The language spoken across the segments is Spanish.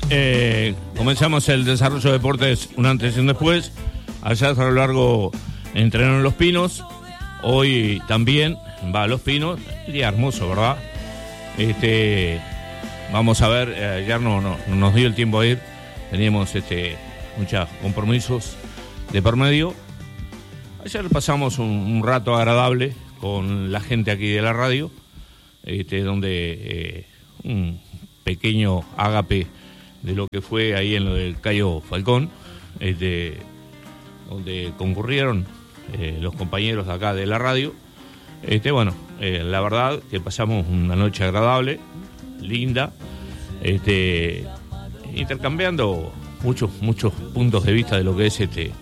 Comenzamos el desarrollo de deportes un antes y un después. Allá a lo largo entrenaron Los Pinos. Hoy también va a Los Pinos. Día hermoso, ¿verdad? Vamos a ver, ayer no nos dio el tiempo a ir. Teníamos muchos compromisos de por medio. Ayer pasamos un rato agradable con la gente aquí de la radio, donde un pequeño ágape de lo que fue ahí en lo del Cayo Falcón, donde concurrieron los compañeros de acá de la radio. La verdad que pasamos una noche agradable, linda, intercambiando muchos puntos de vista de lo que es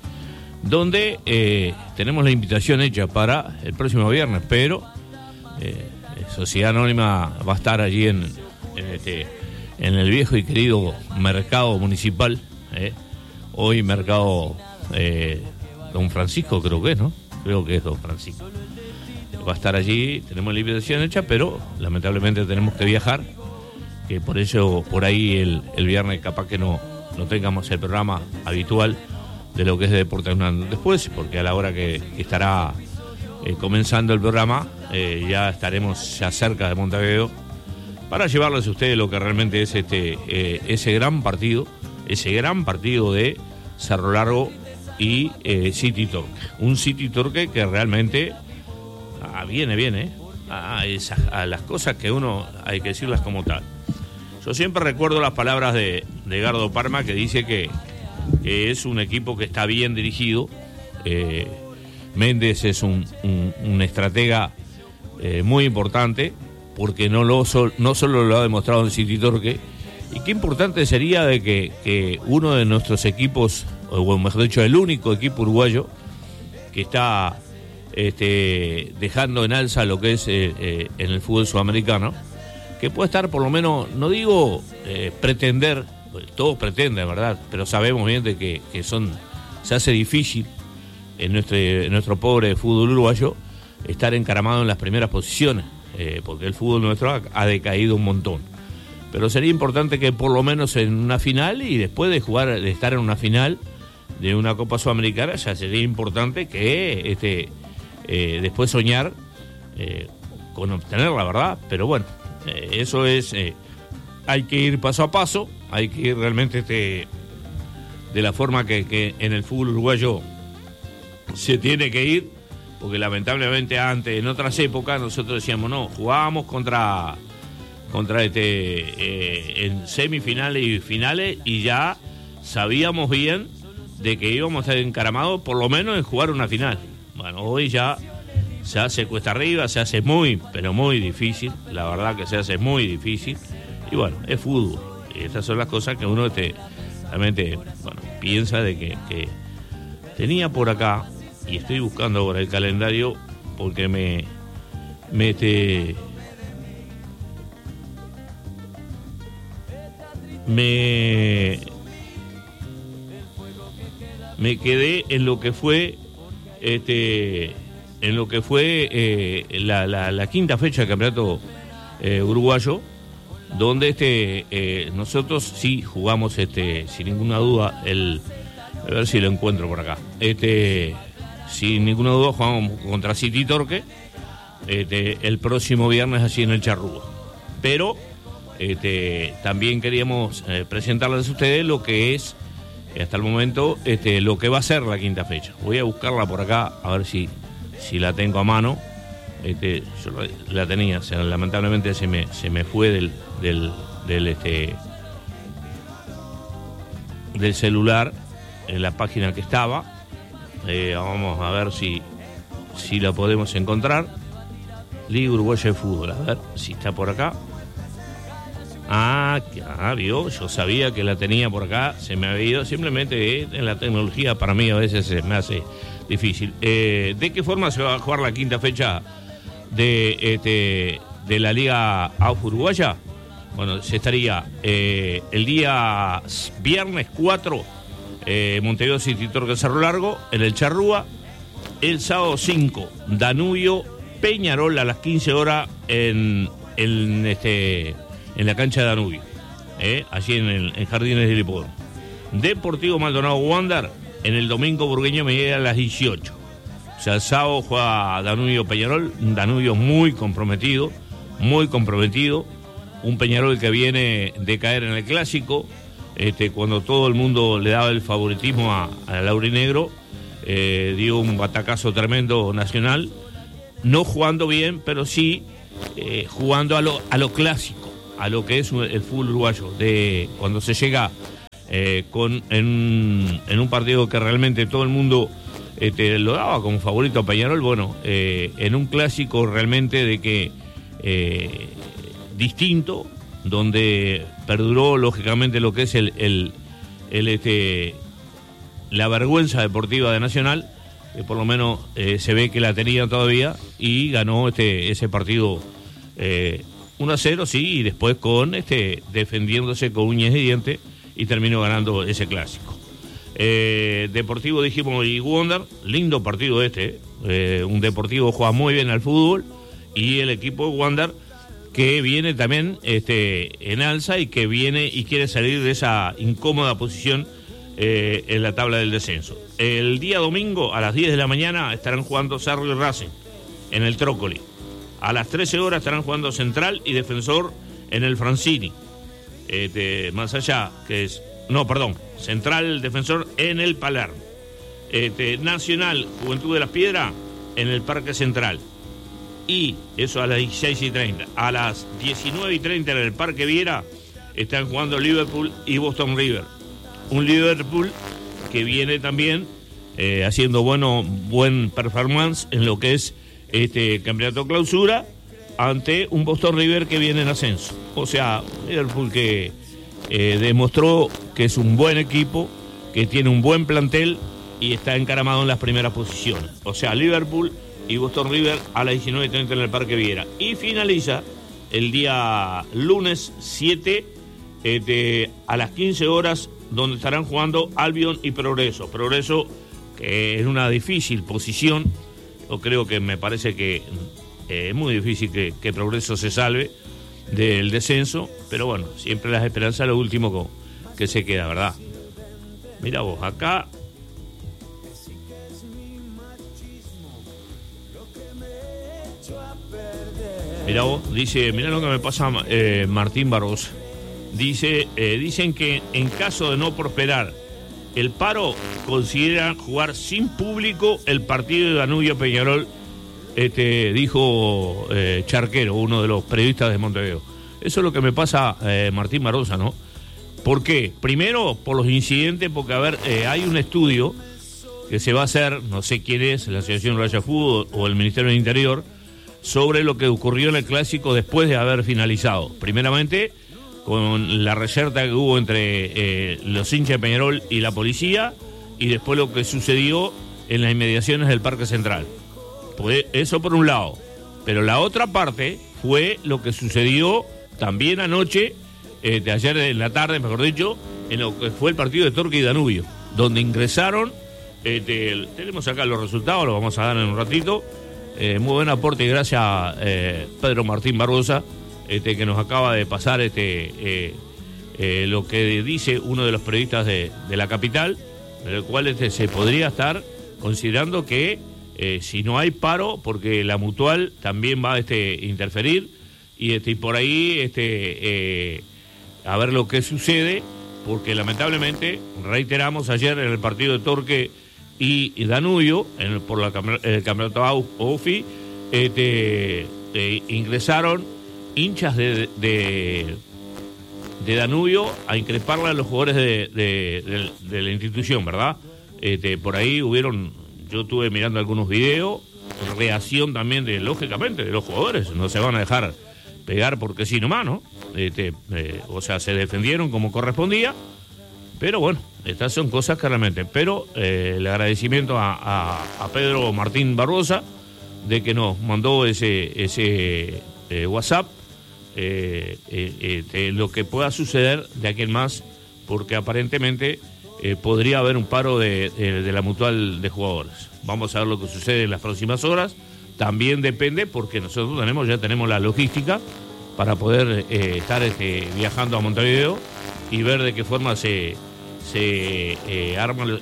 donde tenemos la invitación hecha para el próximo viernes, pero Sociedad Anónima va a estar allí en el viejo y querido mercado municipal, hoy mercado Don Francisco, creo que es, ¿no? Creo que es Don Francisco. Va a estar allí, tenemos la invitación hecha, pero lamentablemente tenemos que viajar, que por eso por ahí el viernes capaz que no tengamos el programa habitual de lo que es de Deportes después, porque a la hora que estará comenzando el programa, ya estaremos ya cerca de Montevideo para llevarles a ustedes lo que realmente es ese gran partido de Cerro Largo y City Torque. Un City Torque que realmente viene bien, a las cosas que uno hay que decirlas como tal. Yo siempre recuerdo las palabras de Edgardo Parma, que dice que es un equipo que está bien dirigido. Méndez es un estratega muy importante, porque no solo lo ha demostrado en City Torque. Y qué importante sería de que uno de nuestros equipos, o mejor dicho, el único equipo uruguayo que está dejando en alza lo que es en el fútbol sudamericano, que puede estar por lo menos, no digo pretender, todos pretenden, ¿verdad? Pero sabemos bien de que se hace difícil en nuestro pobre fútbol uruguayo estar encaramado en las primeras posiciones, porque el fútbol nuestro ha decaído un montón. Pero sería importante que por lo menos en una final, y después de estar en una final de una Copa Sudamericana, ya sería importante que después soñar con obtenerla, ¿verdad? Pero bueno, eso es, hay que ir paso a paso, hay que ir realmente de la forma que en el fútbol uruguayo se tiene que ir, porque lamentablemente antes, en otras épocas, nosotros decíamos, no, jugábamos contra en semifinales y finales, y ya sabíamos bien de que íbamos a estar encaramados por lo menos en jugar una final. Bueno, hoy ya se hace cuesta arriba, se hace muy, pero muy difícil, la verdad que se hace muy difícil, y bueno, es fútbol, y estas son las cosas que uno realmente, bueno, piensa de que tenía por acá, y estoy buscando ahora el calendario, porque me quedé en lo que fue la quinta fecha del campeonato uruguayo, donde nosotros sí jugamos sin ninguna duda a ver si lo encuentro por acá, sin ninguna duda jugamos contra City Torque el próximo viernes allí en el Charrúa. Pero también queríamos presentarles a ustedes lo que es hasta el momento lo que va a ser la quinta fecha. Voy a buscarla por acá a ver si la tengo a mano. Yo la tenía, o sea, lamentablemente se me fue del celular en la página que estaba. Vamos a ver si la podemos encontrar. Liga Uruguaya de Fútbol, a ver si está por acá. Vio, yo sabía que la tenía por acá, se me había ido. Simplemente en la tecnología para mí a veces se me hace difícil. ¿De qué forma se va a jugar la quinta fecha de la Liga AUF Uruguaya? Bueno, se estaría el día viernes 4, Montevideo City Torque Cerro Largo, en el Charrúa. El sábado 5, Danubio Peñarol a las 15 horas en la cancha de Danubio. allí en Jardines del Hipódromo. Deportivo Maldonado Wander, en el domingo burgueño me llega a las 18. O sea, el sábado juega Danubio Peñarol, un Danubio muy comprometido, un Peñarol que viene de caer en el clásico, cuando todo el mundo le daba el favoritismo al aurinegro, dio un batacazo tremendo Nacional, no jugando bien, pero sí jugando a lo clásico, a lo que es el fútbol uruguayo, de cuando se llega en un partido que realmente todo el mundo lo daba como favorito a Peñarol, bueno, en un clásico realmente de que distinto, donde perduró lógicamente lo que es la vergüenza deportiva de Nacional, que por lo menos se ve que la tenía todavía, y ganó ese partido 1-0, sí, y después defendiéndose con uñas y dientes, y terminó ganando ese clásico. Deportivo, dijimos, y Wander, lindo partido un Deportivo juega muy bien al fútbol, y el equipo de Wander que viene también en alza, y que viene y quiere salir de esa incómoda posición en la tabla del descenso. El día domingo a las 10 de la mañana estarán jugando Cerro y Racing en el Trócoli. A las 13 horas estarán jugando Central y Defensor en el Francini. Más allá, Central Defensor en el Palermo. Nacional Juventud de las Piedras en el Parque Central. Y eso a las 16:30. A las 19:30 en el Parque Viera están jugando Liverpool y Boston River. Un Liverpool que viene también haciendo buen performance en lo que es campeonato clausura, ante un Boston River que viene en ascenso. O sea, Liverpool que demostró que es un buen equipo, que tiene un buen plantel y está encaramado en las primeras posiciones. O sea, Liverpool y Boston River a las 19:30 en el Parque Viera. Y finaliza el día lunes 7 a las 15 horas, donde estarán jugando Albion y Progreso. Progreso que en una difícil posición, yo creo que me parece que es muy difícil que Progreso se salve del descenso, pero bueno, siempre las esperanzas es lo último que se queda, ¿verdad? Mira vos, acá mira vos, dice, mira lo que me pasa Martín Barroso. Dice, dicen que en caso de no prosperar el paro, considera jugar sin público el partido de Danubio Peñarol, dijo Charquero, uno de los periodistas de Montevideo. Eso es lo que me pasa, Martín Barrosa, ¿no? ¿Por qué? Primero, por los incidentes, porque, hay un estudio que se va a hacer, no sé quién es, la Asociación Raya Fútbol o el Ministerio del Interior, sobre lo que ocurrió en el clásico después de haber finalizado. Primeramente, con la reyerta que hubo entre los hinchas de Peñarol y la policía, y después lo que sucedió en las inmediaciones del Parque Central. Pues eso por un lado. Pero la otra parte fue lo que sucedió también anoche, de ayer en la tarde, mejor dicho, en lo que fue el partido de Torque y Danubio, donde ingresaron, tenemos acá los resultados, los vamos a dar en un ratito. Muy buen aporte y gracias a Pedro Martín Barbosa, que nos acaba de pasar lo que dice uno de los periodistas de la capital, en el cual se podría estar considerando que si no hay paro, porque la Mutual también va a interferir, y por ahí a ver lo que sucede, porque lamentablemente, reiteramos, ayer en el partido de Torque y Danubio, por el campeonato AUFI, ingresaron hinchas de Danubio a increparle a los jugadores de la institución, ¿verdad? Por ahí yo estuve mirando algunos videos, reacción también lógicamente, de los jugadores, no se van a dejar pegar porque sí nomás, ¿no? O sea, se defendieron como correspondía, pero bueno, estas son cosas que realmente, pero el agradecimiento a Pedro Martín Barbosa de que nos mandó ese WhatsApp, lo que pueda suceder de aquí en más, porque aparentemente podría haber un paro de la Mutual de jugadores. Vamos a ver lo que sucede en las próximas horas. También depende, porque nosotros ya tenemos la logística para poder estar viajando a Montevideo y ver de qué forma se arma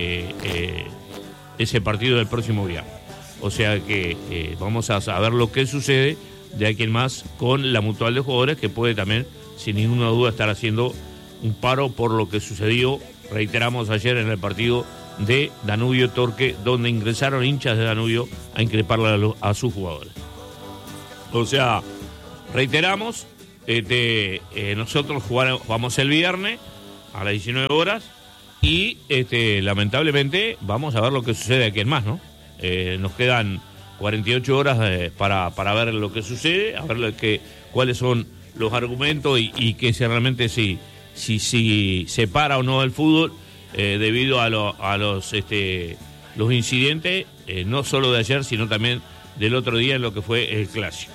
ese partido del próximo viernes. O sea que vamos a saber lo que sucede de aquí en más con la mutual de jugadores, que puede también, sin ninguna duda, estar haciendo un paro por lo que sucedió, reiteramos, ayer en el partido de Danubio Torque, donde ingresaron hinchas de Danubio a increparle a sus jugadores. O sea, reiteramos, nosotros jugamos el viernes a las 19 horas y lamentablemente vamos a ver lo que sucede aquí en más, ¿no? Nos quedan 48 horas para ver lo que sucede, a ver cuáles son los argumentos y que si realmente si se para o no el fútbol debido a los incidentes, no solo de ayer, sino también del otro día en lo que fue el clásico.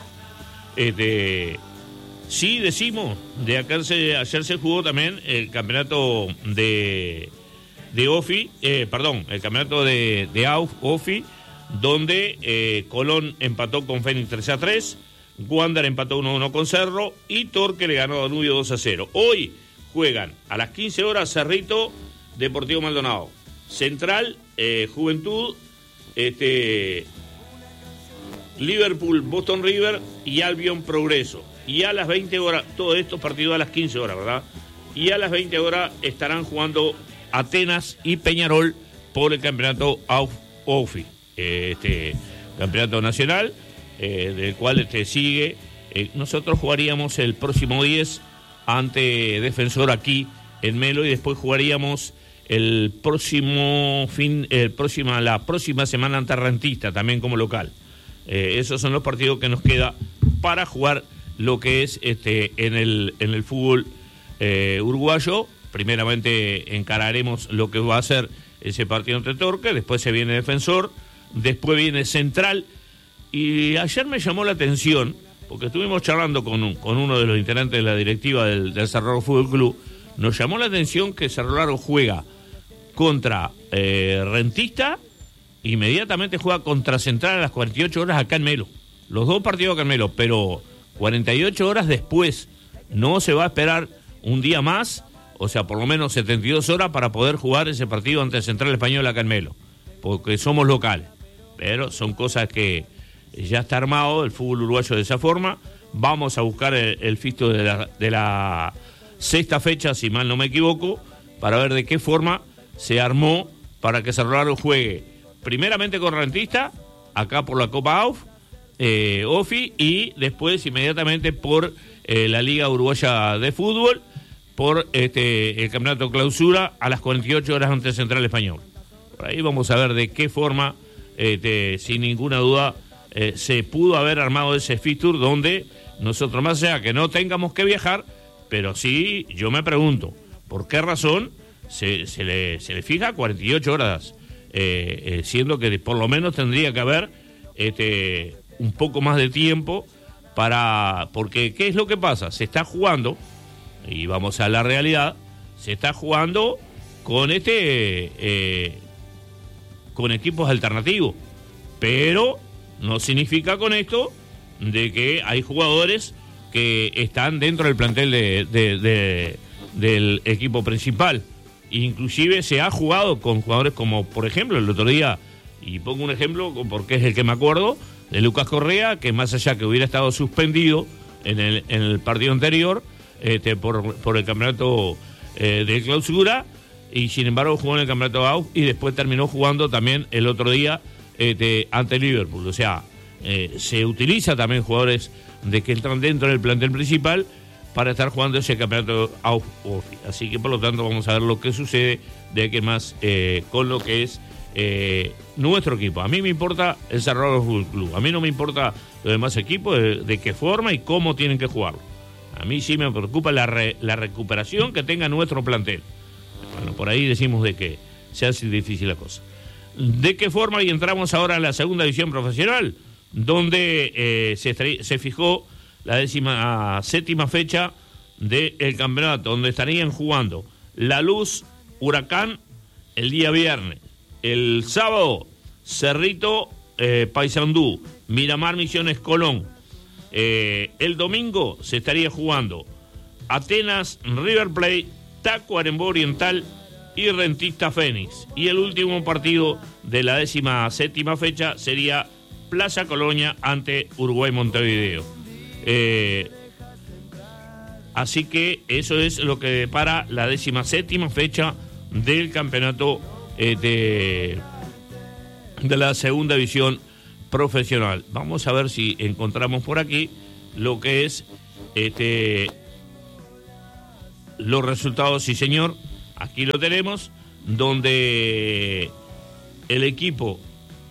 Sí decimos, ayer se jugó también el campeonato de OFI, el campeonato de OFI, donde Colón empató con Fénix 3-3, Wander empató 1-1 con Cerro y Torque le ganó a Danubio 2-0. Hoy juegan a las 15 horas Cerrito, Deportivo Maldonado, Central, Juventud, Liverpool, Boston River y Albion Progreso. Y a las 20 horas, todos estos partidos a las 15 horas, ¿verdad? Y a las 20 horas estarán jugando Atenas y Peñarol por el campeonato OFI, campeonato nacional, del cual sigue. Nosotros jugaríamos el próximo 10 ante Defensor aquí en Melo y después jugaríamos la próxima semana ante Rentista, también como local. Esos son los partidos que nos queda para jugar lo que es en el fútbol uruguayo. Primeramente encararemos lo que va a ser ese partido entre Torque, después se viene Defensor, después viene Central. Y ayer me llamó la atención, porque estuvimos charlando con uno de los integrantes de la directiva del Cerro Largo Fútbol Club. Nos llamó la atención que Cerro Largo juega contra Rentista, inmediatamente juega contra Central a las 48 horas acá en Melo. Los dos partidos acá en Melo, pero 48 horas después. No se va a esperar un día más, o sea, por lo menos 72 horas para poder jugar ese partido ante Central Español acá en Melo, porque somos locales. Pero son cosas que ya está armado el fútbol uruguayo de esa forma. Vamos a buscar el fixture de la sexta fecha, si mal no me equivoco, para ver de qué forma se armó para que Cerro Largo juegue primeramente con Rentista, acá por la Copa OFI, y después inmediatamente por la Liga Uruguaya de Fútbol, por el Campeonato Clausura a las 48 horas ante Central Español. Por ahí vamos a ver de qué forma, sin ninguna duda, se pudo haber armado ese fixture donde nosotros, más allá que no tengamos que viajar, pero sí, yo me pregunto, ¿por qué razón se le fija 48 horas? Siendo que por lo menos tendría que haber un poco más de tiempo porque ¿qué es lo que pasa? Se está jugando, y vamos a la realidad, se está jugando con con equipos alternativos, pero no significa con esto de que hay jugadores que están dentro del plantel del equipo principal. Inclusive se ha jugado con jugadores como, por ejemplo, el otro día, y pongo un ejemplo porque es el que me acuerdo, de Lucas Correa, que más allá que hubiera estado suspendido en el partido anterior por el campeonato de Clausura, y sin embargo jugó en el campeonato AUF y después terminó jugando también el otro día ante Liverpool. O sea, se utiliza también jugadores que entran dentro del plantel principal para estar jugando ese campeonato AUF. Así que por lo tanto vamos a ver lo que sucede de aquí más con lo que es nuestro equipo. A mí me importa el Cerro Largo Fútbol Club, a mí no me importa los demás equipos, de qué forma y cómo tienen que jugarlo. A mí sí me preocupa la recuperación que tenga nuestro plantel. Bueno, por ahí decimos de que se hace difícil la cosa. ¿De qué forma? Y entramos ahora en la segunda división profesional, donde se fijó la 17ª fecha del campeonato, donde estarían jugando La Luz, Huracán el día viernes. El sábado, Cerrito, Paysandú, Miramar, Misiones, Colón. El domingo se estaría jugando Atenas, River Plate Tacuarembó Oriental y Rentistas Fénix. Y el último partido de la 17ª fecha sería Plaza Colonia ante Uruguay Montevideo. Así que eso es lo que depara la 17ª fecha del campeonato de la segunda división profesional. Vamos a ver si encontramos por aquí lo que es los resultados. Sí, señor, aquí lo tenemos, donde el equipo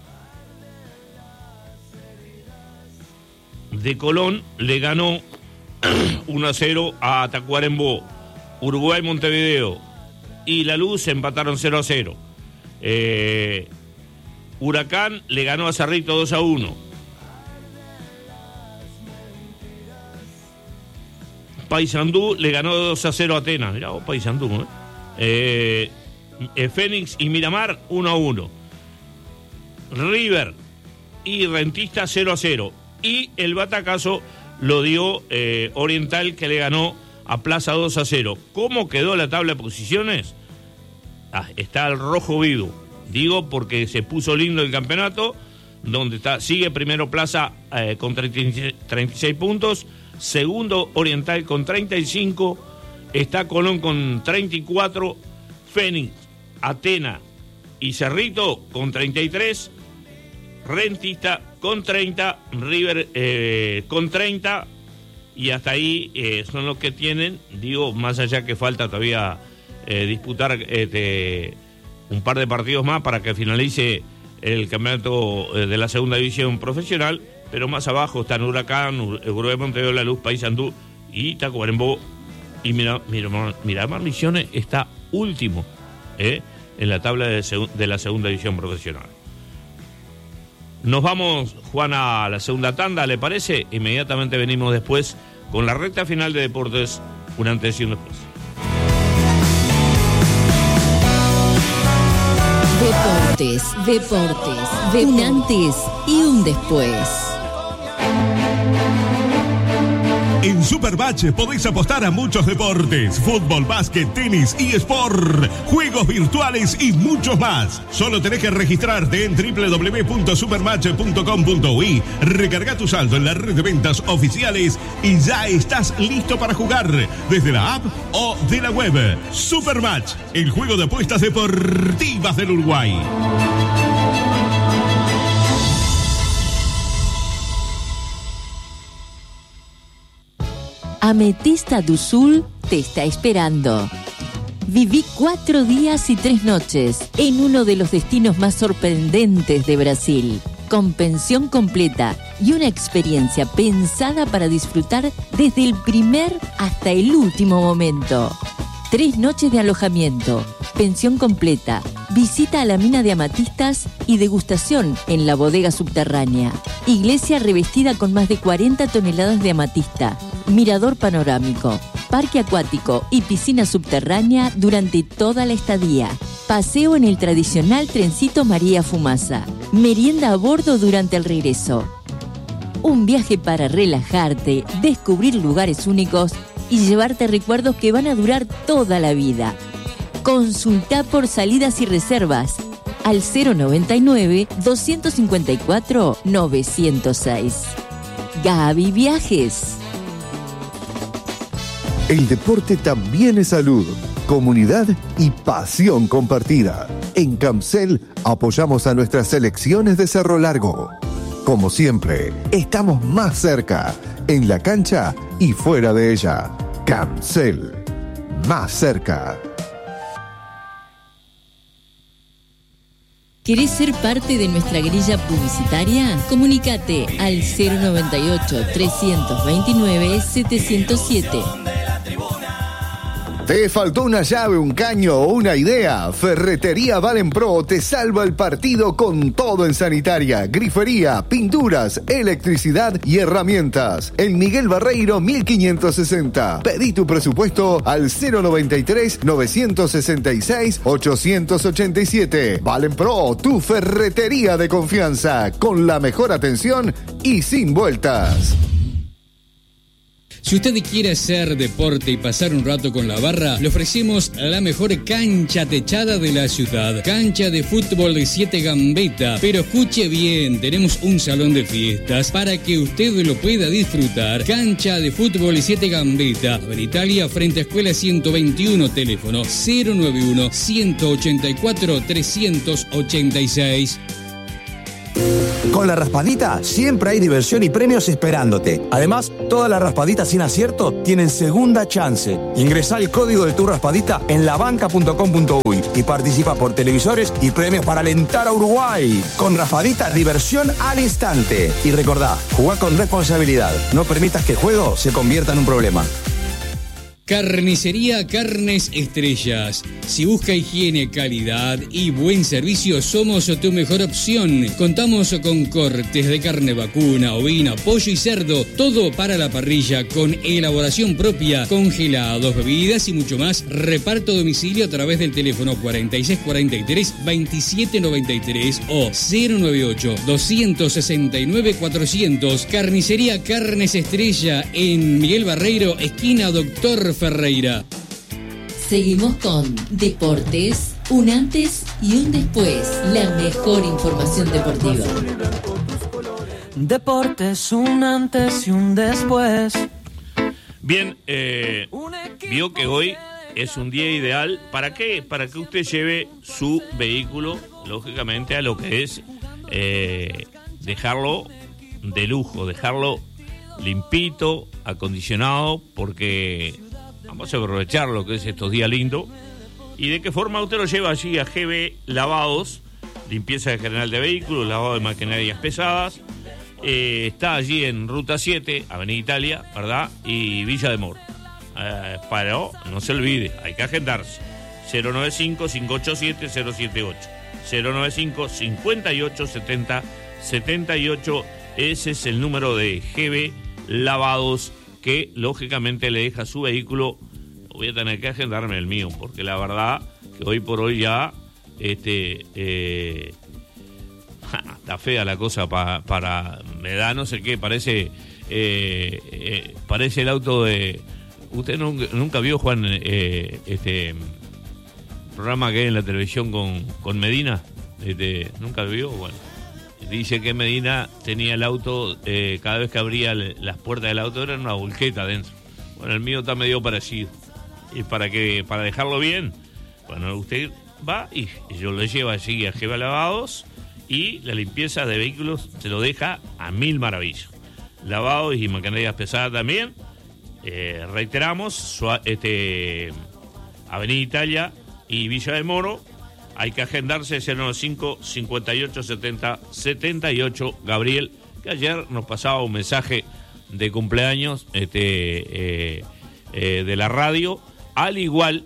de Colón le ganó 1-0 a Tacuarembó. Uruguay Montevideo y La Luz empataron 0-0. Huracán le ganó a Cerrito 2-1. Paysandú le ganó 2-0 a Atenas. Mirá vos, Paysandú, Fénix y Miramar 1-1. River y Rentista 0-0. Y el batacazo lo dio Oriental, que le ganó a Plaza 2-0. ¿Cómo quedó la tabla de posiciones? Está el rojo vivo. Digo porque se puso lindo el campeonato, donde sigue primero Plaza con 36 puntos, segundo Oriental con 35, está Colón con 34, Fénix, Atena y Cerrito con 33, Rentista con 30, River con 30, y hasta ahí son los que tienen, digo, más allá que falta todavía disputar un par de partidos más para que finalice el campeonato de la segunda división profesional, pero más abajo están Huracán, Uruguay Montevideo, La Luz, Paysandú y Tacuarembó, y Miramar Misiones está último en la tabla de la segunda división profesional. Nos vamos, Juan, a la segunda tanda, ¿le parece? Inmediatamente venimos después con la recta final de deportes, un antes y un después. Deportes, un antes y un después. En Supermatch podéis apostar a muchos deportes: fútbol, básquet, tenis, eSport, juegos virtuales y muchos más. Solo tenés que registrarte en www.supermatch.com.uy, recarga tu saldo en la red de ventas oficiales y ya estás listo para jugar desde la app o de la web. Supermatch, el juego de apuestas deportivas del Uruguay. Ametista do Sul te está esperando. Viví 4 días y 3 noches en uno de los destinos más sorprendentes de Brasil, con pensión completa y una experiencia pensada para disfrutar desde el primer hasta el último momento. 3 noches de alojamiento, pensión completa, visita a la mina de amatistas y degustación en la bodega subterránea. Iglesia revestida con más de 40 toneladas de amatista. Mirador panorámico, parque acuático y piscina subterránea durante toda la estadía. Paseo en el tradicional trencito María Fumaza. Merienda a bordo durante el regreso. Un viaje para relajarte, descubrir lugares únicos y llevarte recuerdos que van a durar toda la vida. Consulta por salidas y reservas al 099-254-906. Gaby Viajes. El deporte también es salud, comunidad y pasión compartida. En Camcel apoyamos a nuestras selecciones de Cerro Largo. Como siempre, estamos más cerca, en la cancha y fuera de ella. Camcel, más cerca. ¿Querés ser parte de nuestra grilla publicitaria? Comunícate al 098-329-707. ¿Te faltó una llave, un caño o una idea? Ferretería Valenpro te salva el partido con todo en sanitaria, grifería, pinturas, electricidad y herramientas. En Miguel Barreiro 1560. Pedí tu presupuesto al 093-966-887. Valenpro, tu ferretería de confianza, con la mejor atención y sin vueltas. Si usted quiere hacer deporte y pasar un rato con la barra, le ofrecemos la mejor cancha techada de la ciudad. Cancha de fútbol de 7 Gambetta. Pero escuche bien, tenemos un salón de fiestas para que usted lo pueda disfrutar. Cancha de fútbol de 7 Gambetta. En Italia, frente a Escuela 121, teléfono 091-184-386. Con la raspadita siempre hay diversión y premios esperándote. Además, todas las raspaditas sin acierto tienen segunda chance. Ingresá el código de tu raspadita en labanca.com.uy y participa por televisores y premios para alentar a Uruguay. Con raspadita, diversión al instante. Y recordá, jugá con responsabilidad. No permitas que el juego se convierta en un problema. Carnicería Carnes Estrellas. Si busca higiene, calidad y buen servicio, somos tu mejor opción. Contamos con cortes de carne vacuna, ovina, pollo y cerdo. Todo para la parrilla con elaboración propia, congelados, bebidas y mucho más. Reparto a domicilio a través del teléfono 4643-2793 o 098-269-400. Carnicería Carnes Estrella en Miguel Barreiro, esquina Doctor Ferreira. Seguimos con Deportes, un antes y un después. La mejor información deportiva. Deportes, un antes y un después. Bien, vio que hoy es un día ideal. ¿Para qué? Para que usted lleve su vehículo, lógicamente, a lo que es dejarlo de lujo, dejarlo limpito, acondicionado, porque vamos a aprovechar lo que es estos días lindos. ¿Y de qué forma usted lo lleva allí a GB Lavados? Limpieza general de vehículos, lavado de maquinarias pesadas. Está allí en Ruta 7, Avenida Italia, ¿verdad? Y Villa de Moro. Pero no se olvide, hay que agendarse. 095-587-078. 095-5870-78. Ese es el número de GB Lavados, que lógicamente le deja su vehículo. Voy a tener que agendarme el mío, porque la verdad que hoy por hoy ya está fea la cosa para me da no sé qué, parece el auto de... ¿Usted nunca vio, Juan, programa que hay en la televisión con Medina? ¿Nunca lo vio? Bueno, dice que Medina tenía el auto, cada vez que abría las puertas del auto era una volqueta adentro. Bueno, el mío está medio parecido. Y para dejarlo bien, bueno, usted va y yo lo llevo allí a GB Lavados, y la limpieza de vehículos se lo deja a mil maravillas. Lavados y maquinarias pesadas también. Reiteramos, Avenida Italia y Villa de Moro. Hay que agendarse 095-5870-78. Gabriel, que ayer nos pasaba un mensaje de cumpleaños de la radio, al igual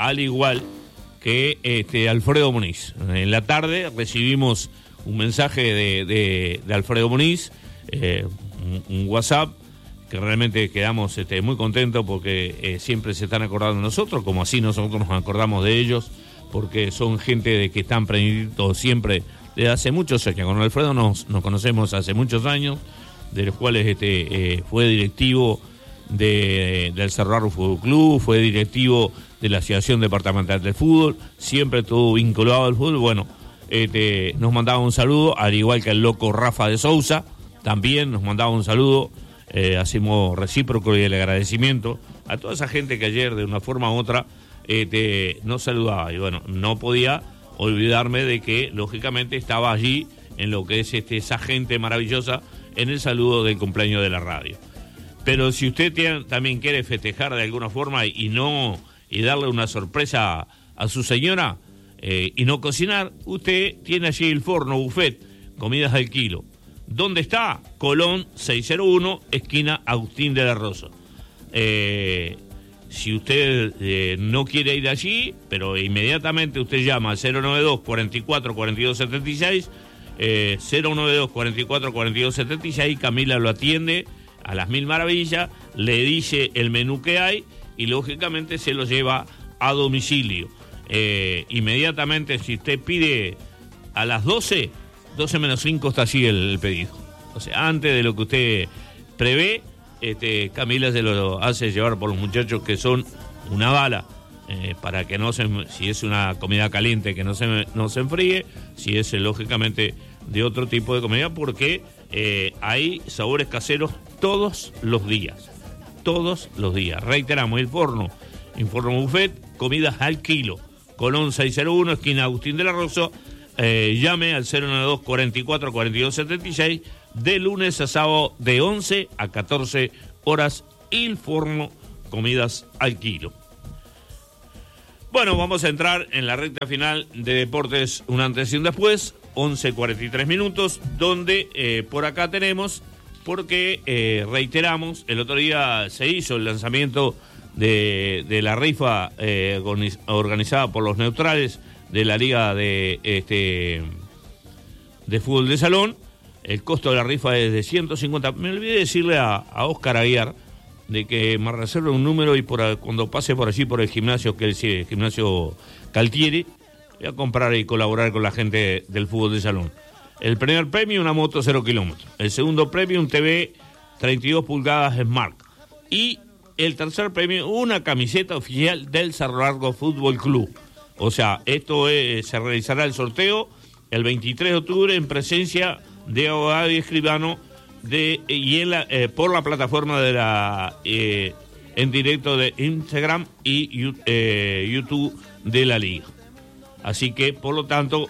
que Alfredo Muniz. En la tarde recibimos un mensaje de Alfredo Muniz, un WhatsApp, que realmente quedamos muy contentos porque siempre se están acordando de nosotros, como así nosotros nos acordamos de ellos, porque son gente de que están prendidos siempre desde hace muchos años. Con Alfredo nos conocemos hace muchos años, de los cuales fue directivo del Cerro Fútbol Club, fue directivo de la Asociación Departamental del Fútbol, siempre estuvo vinculado al fútbol. Bueno, nos mandaba un saludo, al igual que el loco Rafa de Sousa, también nos mandaba un saludo. Hacemos recíproco y el agradecimiento a toda esa gente que ayer de una forma u otra nos saludaba. Y bueno, no podía olvidarme de que lógicamente estaba allí en lo que es esa gente maravillosa en el saludo del cumpleaños de la radio. Pero si usted también quiere festejar de alguna forma y darle una sorpresa a su señora y no cocinar, usted tiene allí el Forno Buffet, comidas al kilo. ¿Dónde está? Colón 601, esquina Agustín de la Rosa. Si usted no quiere ir allí, pero inmediatamente usted llama al 092 44 42 76, 092 44 42 76, Camila lo atiende a las mil maravillas, le dice el menú que hay y lógicamente se lo lleva a domicilio. Inmediatamente, si usted pide a las 12 menos 5 está allí el pedido. O sea, antes de lo que usted prevé, Camila se lo hace llevar por los muchachos, que son una bala, para que si es una comida caliente, que no se enfríe, si es lógicamente de otro tipo de comida, porque hay sabores caseros todos los días. Reiteramos, Inforno Buffet, comidas al kilo, Colón 601, esquina Agustín de la Rosa. Llame al 092 44 42 76, de lunes a sábado de 11 a 14 horas. Inforno, comidas al kilo. Bueno, vamos a entrar en la recta final de Deportes, un antes y un después, 11:43 minutos, donde por acá tenemos, porque reiteramos, el otro día se hizo el lanzamiento de la rifa organizada por los neutrales de la Liga de Fútbol de Salón. El costo de la rifa es de 150. Me olvidé decirle a Oscar Aguiar de que me reserve un número, y cuando pase por allí por el gimnasio, que es el gimnasio Caltieri, voy a comprar y colaborar con la gente del Fútbol de Salón. El primer premio, una moto 0 kilómetros. El segundo premio, un TV 32 pulgadas Smart. Y el tercer premio, una camiseta oficial del Cerro Largo Fútbol Club. O sea, esto se realizará el sorteo el 23 de octubre en presencia de abogado y escribano por la plataforma de en directo de Instagram y YouTube de la Liga. Así que, por lo tanto,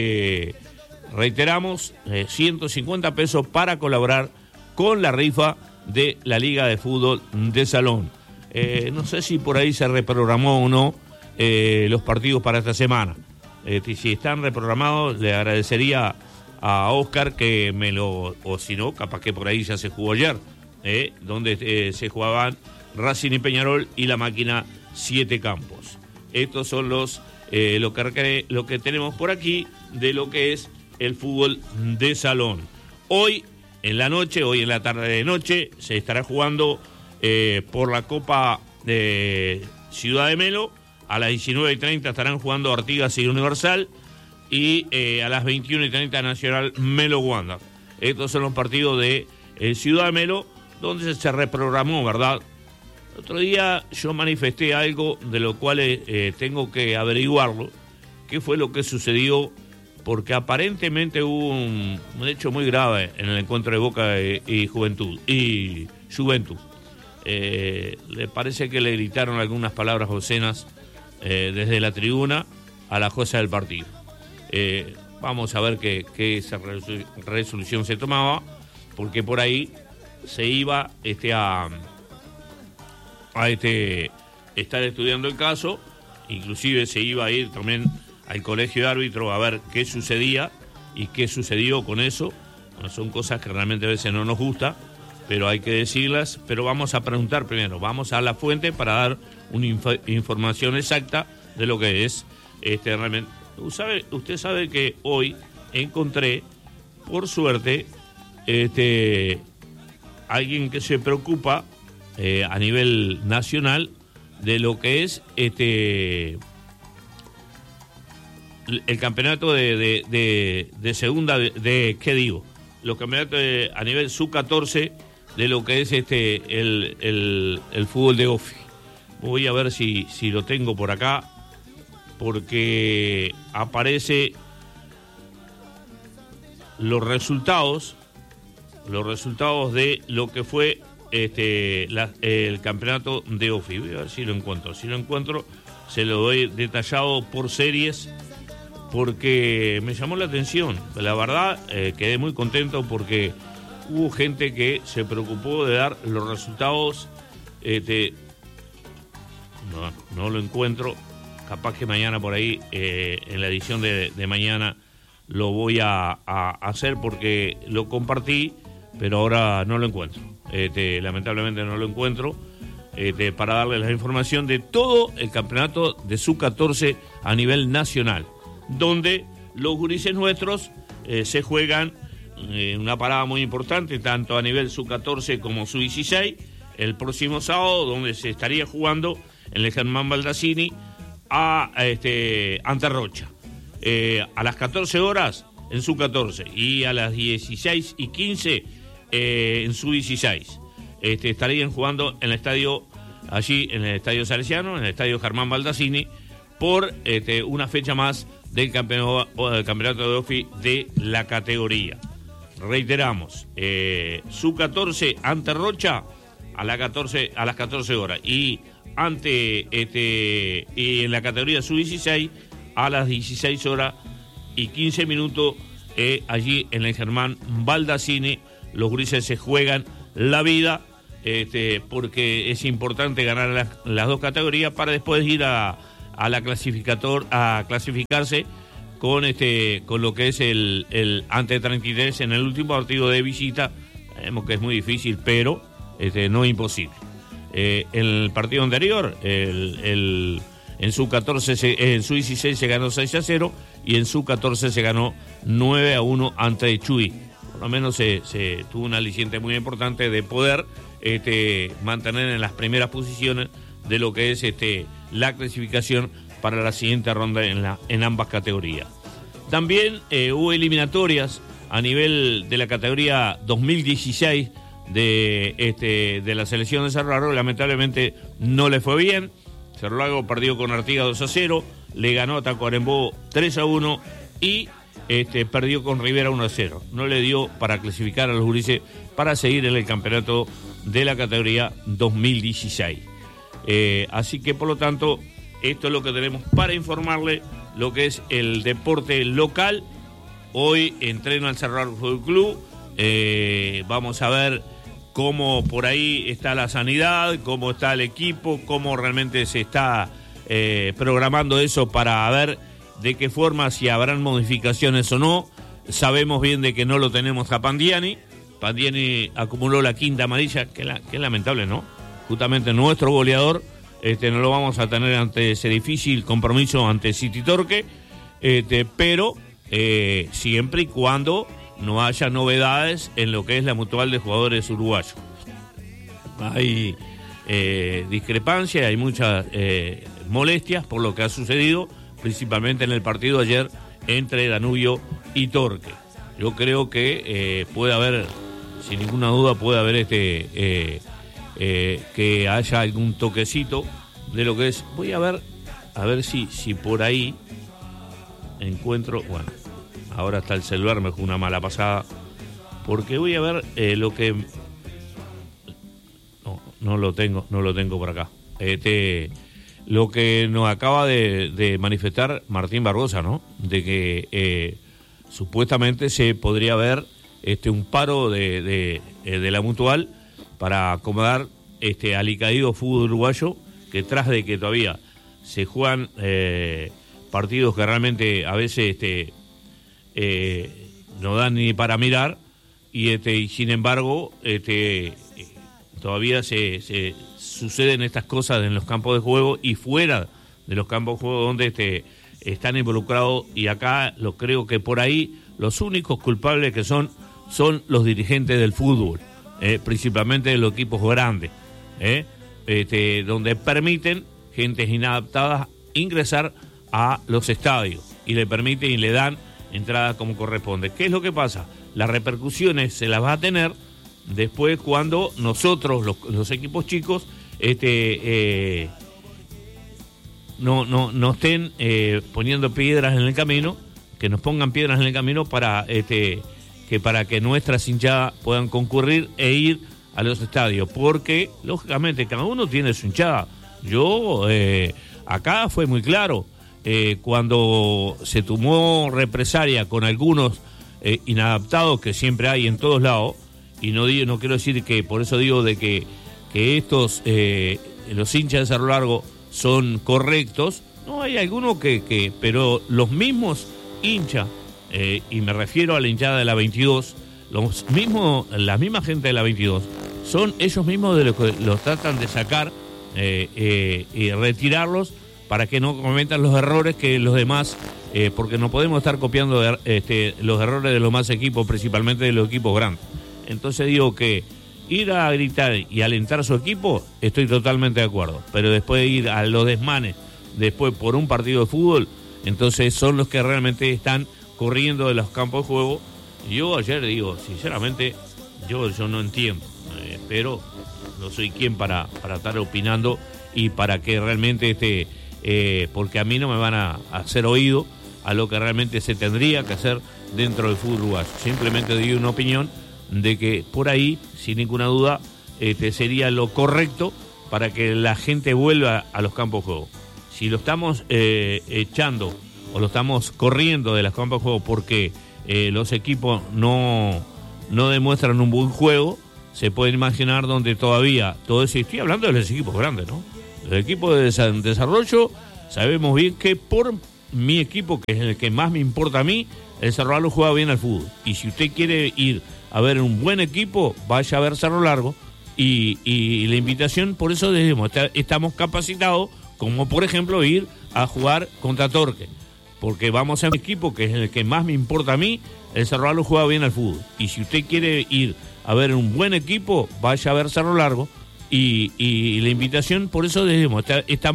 reiteramos, 150 pesos para colaborar con la rifa de la Liga de Fútbol de Salón. No sé si por ahí se reprogramó o no los partidos para esta semana. Si están reprogramados, le agradecería a Oscar que o si no, capaz que por ahí ya se jugó ayer, donde se jugaban Racing y Peñarol y la Máquina 7 Campos. Estos son lo que tenemos por aquí de lo que es el fútbol de salón. Hoy en la tarde de noche, se estará jugando por la Copa de Ciudad de Melo. A las 19:30 estarán jugando Artigas y Universal, y a las 21:30 Nacional Melo Wander. Estos son los partidos de Ciudad de Melo, donde se reprogramó, ¿verdad? El otro día yo manifesté algo de lo cual tengo que averiguarlo, qué fue lo que sucedió, porque aparentemente hubo un hecho muy grave en el encuentro de Boca y Juventud. Le parece que le gritaron algunas palabras obscenas desde la tribuna a la jueza del partido. Vamos a ver qué esa resolución se tomaba, porque por ahí se iba a estar estudiando el caso, inclusive se iba a ir también al colegio de árbitros a ver qué sucedía y qué sucedió con eso. Bueno, son cosas que realmente a veces no nos gusta, pero hay que decirlas. Pero vamos a preguntar primero, vamos a la fuente para dar una información exacta de lo que es realmente. Usted sabe que hoy encontré, por suerte, alguien que se preocupa a nivel nacional de lo que es el campeonato de segunda, ¿qué digo? Los campeonatos a nivel sub-14 de lo que es el fútbol de OFI. Voy a ver si lo tengo por acá, porque aparece los resultados de lo que fue el campeonato de OFI. Voy a ver si lo encuentro. Si lo encuentro, se lo doy detallado por series, porque me llamó la atención. La verdad, quedé muy contento porque hubo gente que se preocupó de dar los resultados. No lo encuentro. Capaz que mañana por ahí, en la edición de mañana, lo voy a hacer, porque lo compartí, pero ahora no lo encuentro. Lamentablemente no lo encuentro, para darles la información de todo el campeonato de sub-14 a nivel nacional, donde los gurises nuestros se juegan una parada muy importante, tanto a nivel sub-14 como sub-16, el próximo sábado, donde se estaría jugando en el Germán Baldassini ante Rocha. A las 14 horas en sub-14 y a las 16:15 en sub-16. estarían jugando en el estadio, allí en el estadio Salesiano, en el estadio Germán Baldassini, por una fecha más del campeonato de OFI de la categoría. Reiteramos, Sub-14 ante Rocha a las 14 horas y y en la categoría Sub-16 a las 16 horas y 15 minutos allí en el Germán Baldassini. Los gurises se juegan la vida porque es importante ganar las dos categorías para después ir a clasificarse con lo que es el ante 33 en el último partido de visita. Sabemos que es muy difícil, pero no imposible. El partido anterior, en Sub-14, en Sub-16 se ganó 6-0 y en Sub-14 se ganó 9-1 ante Chuy. Por lo menos se tuvo un aliciente muy importante de poder mantener en las primeras posiciones de lo que es la clasificación para la siguiente ronda en ambas categorías. También hubo eliminatorias a nivel de la categoría 2016 de la selección de Cerro Largo. Lamentablemente no le fue bien. Cerro Largo perdió con Artigas 2-0, le ganó a Tacuarembó 3-1 y perdió con Rivera 1-0. No le dio para clasificar a los gurises para seguir en el campeonato de la categoría 2016. Así que por lo tanto, esto es lo que tenemos para informarle lo que es el deporte local. Hoy entrena el Cerro Largo Fútbol Club. Vamos a ver cómo por ahí está la sanidad, cómo está el equipo, cómo realmente se está programando eso para ver de qué forma, si habrán modificaciones o no. Sabemos bien de que no lo tenemos a Pandiani. Pandiani acumuló la quinta amarilla, que es lamentable, ¿no? Justamente nuestro goleador no lo vamos a tener ante ese difícil compromiso ante City Torque, pero siempre y cuando no haya novedades en lo que es la mutual de jugadores uruguayos. Hay discrepancia, hay muchas molestias por lo que ha sucedido, principalmente en el partido de ayer entre Danubio y Torque. Yo creo que puede haber, sin ninguna duda, puede haber que haya algún toquecito de lo que es. Voy a ver si por ahí encuentro. Bueno, ahora está el celular, me jugó una mala pasada, porque voy a ver lo que no lo tengo por acá. Lo que nos acaba de manifestar Martín Barbosa, ¿no? De que supuestamente se podría haber un paro de la mutual para acomodar al Icaído fútbol uruguayo, que tras de que todavía se juegan partidos que realmente a veces no dan ni para mirar, y sin embargo todavía se suceden estas cosas en los campos de juego y fuera de los campos de juego donde están involucrados, y acá creo que por ahí los únicos culpables que son los dirigentes del fútbol, principalmente de los equipos grandes, donde permiten gentes inadaptadas ingresar a los estadios y le permiten y le dan entrada como corresponde. ¿Qué es lo que pasa? Las repercusiones se las va a tener después cuando nosotros, los equipos chicos, no estén poniendo piedras en el camino, que nos pongan piedras en el camino para que nuestras hinchadas puedan concurrir e ir a los estadios, porque lógicamente cada uno tiene su hinchada. Yo acá fue muy claro, cuando se tomó represalia con algunos inadaptados que siempre hay en todos lados, y no quiero decir que por eso digo de que estos los hinchas de Cerro Largo son correctos. No, hay algunos pero los mismos hinchas, y me refiero a la hinchada de la 22, la misma gente de la 22, son ellos mismos de los que los tratan de sacar y retirarlos para que no cometan los errores que los demás, porque no podemos estar copiando los errores de los más equipos, principalmente de los equipos grandes. Entonces digo que ir a gritar y alentar a su equipo, estoy totalmente de acuerdo, pero después de ir a los desmanes, después por un partido de fútbol, entonces son los que realmente están corriendo de los campos de juego. Yo ayer digo, sinceramente, yo no entiendo, pero no soy quien para estar opinando y para que realmente porque a mí no me van a hacer oído a lo que realmente se tendría que hacer dentro del fútbol uruguayo. Simplemente doy una opinión de que por ahí, sin ninguna duda, sería lo correcto para que la gente vuelva a los campos de juego. Si lo estamos echando o lo estamos corriendo de los campos de juego porque los equipos no demuestran un buen juego, se pueden imaginar donde todavía todo eso. Estoy hablando de los equipos grandes, ¿no? Los equipos de desarrollo, sabemos bien que por mi equipo, que es el que más me importa a mí, el Cerro Largo juega bien al fútbol. Y si usted quiere ir a ver un buen equipo, vaya a ver Cerro Largo. Y la invitación, por eso decimos, estamos capacitados, como por ejemplo ir a jugar contra Torque. Porque vamos a un equipo que es el que más me importa a mí, el Cerro Largo juega bien al fútbol. Y si usted quiere ir a ver un buen equipo, vaya a ver Cerro Largo. Y la invitación, por eso decimos, estamos